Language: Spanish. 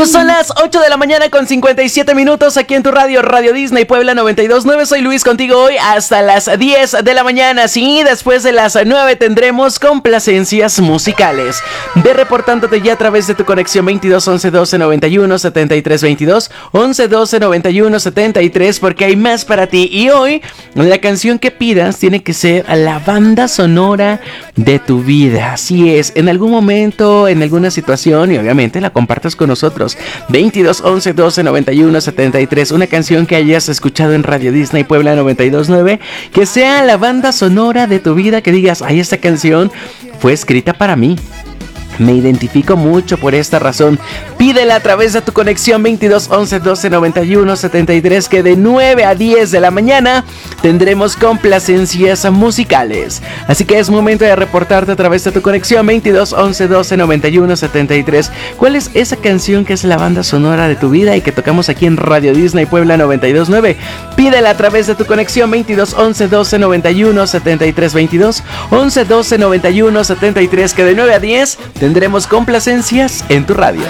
Ya son las 8 de la mañana con 57 minutos aquí en tu radio, Radio Disney Puebla 92.9. Soy Luis contigo hoy hasta las 10 de la mañana. Sí, después de las 9 tendremos complacencias musicales. Ve reportándote ya a través de tu conexión 22 11 12 91 73 22 11 12 91 73 porque hay más para ti. Y hoy la canción que pidas tiene que ser la banda sonora de tu vida. Así es, en algún momento, en alguna situación, y obviamente la compartas con nosotros. 22 11 12 91 73. Una canción que hayas escuchado en Radio Disney Puebla 92.9, que sea la banda sonora de tu vida, que digas, ay, esta canción fue escrita para mí. Me identifico mucho por esta razón. Pídela a través de tu conexión 22 11 12 91 73, que de 9 a 10 de la mañana tendremos complacencias musicales. Así que es momento de reportarte a través de tu conexión 22 11 12 91 73. ¿Cuál es esa canción que es la banda sonora de tu vida y que tocamos aquí en Radio Disney Puebla 92.9? Pídela a través de tu conexión 22 11 12 91 73 22 11 12 91 73, que de 9 a 10 tendremos complacencias en tu radio.